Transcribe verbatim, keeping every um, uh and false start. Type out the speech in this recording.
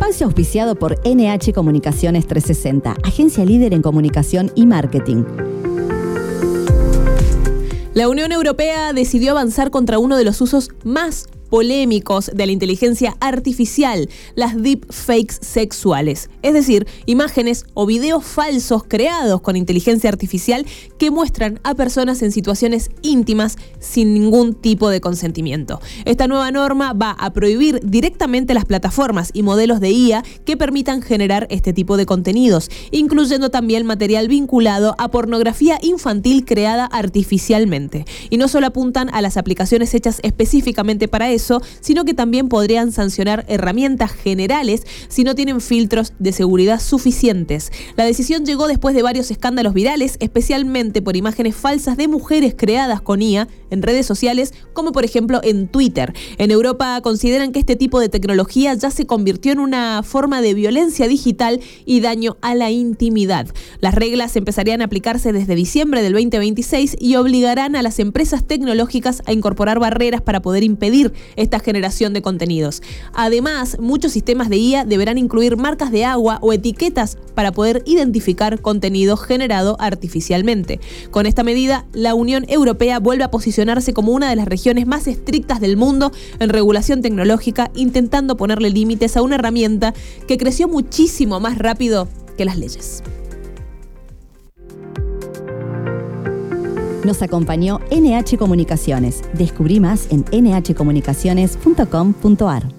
Espacio auspiciado por N H Comunicaciones trescientos sesenta, agencia líder en comunicación y marketing. La Unión Europea decidió avanzar contra uno de los usos más polémicos de la inteligencia artificial, las deepfakes sexuales, es decir, imágenes o videos falsos creados con inteligencia artificial que muestran a personas en situaciones íntimas sin ningún tipo de consentimiento. Esta nueva norma va a prohibir directamente las plataformas y modelos de I A que permitan generar este tipo de contenidos, incluyendo también material vinculado a pornografía infantil creada artificialmente. Y no solo apuntan a las aplicaciones hechas específicamente para eso, Eso, sino que también podrían sancionar herramientas generales si no tienen filtros de seguridad suficientes. La decisión llegó después de varios escándalos virales, especialmente por imágenes falsas de mujeres creadas con I A en redes sociales, como por ejemplo en Twitter. En Europa consideran que este tipo de tecnología ya se convirtió en una forma de violencia digital y daño a la intimidad. Las reglas empezarían a aplicarse desde diciembre del veinte veintiséis y obligarán a las empresas tecnológicas a incorporar barreras para poder impedir esta generación de contenidos. Además, muchos sistemas de I A deberán incluir marcas de agua o etiquetas para poder identificar contenido generado artificialmente. Con esta medida, la Unión Europea vuelve a posicionarse como una de las regiones más estrictas del mundo en regulación tecnológica, intentando ponerle límites a una herramienta que creció muchísimo más rápido que las leyes. Nos acompañó N H Comunicaciones. Descubrí más en ene hache comunicaciones punto com punto a r.